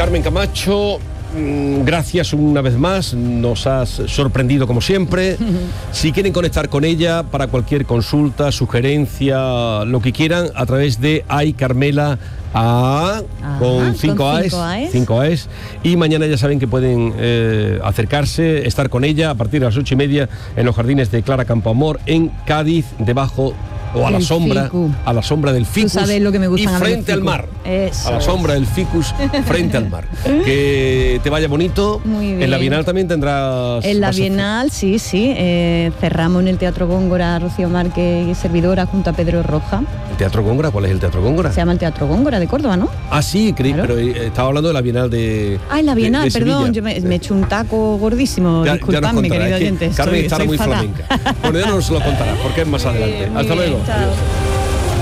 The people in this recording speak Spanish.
Carmen Camacho, gracias una vez más, nos has sorprendido como siempre. Si quieren conectar con ella para cualquier consulta, sugerencia, lo que quieran, a través de iCarmela con 5 A's. Y mañana ya saben que pueden acercarse, estar con ella a partir de las 8:30 en los jardines de Clara Campoamor en Cádiz, debajo o a la sombra del ficus. Tú sabes lo que me gusta, y frente al mar. Eso. A la sombra del ficus frente al mar. Que te vaya bonito. Muy bien. En la Bienal también tendrás... En la Bienal, sí. Cerramos en el Teatro Góngora, Rocío Márquez y servidora junto a Pedro Roja. ¿El Teatro Góngora? ¿Cuál es el Teatro Góngora? Se llama el Teatro Góngora de Córdoba, ¿no? Ah, sí, Claro. pero estaba hablando de la Bienal de... En la Bienal, de perdón, Sevilla. yo me he hecho un taco gordísimo. Ya Disculpadme, nos contará, querido es que oyente. Carmen está soy muy fatal. flamenca. Bueno, ya nos lo contará, porque es más adelante. Muy Hasta bien, luego. chao. Adiós.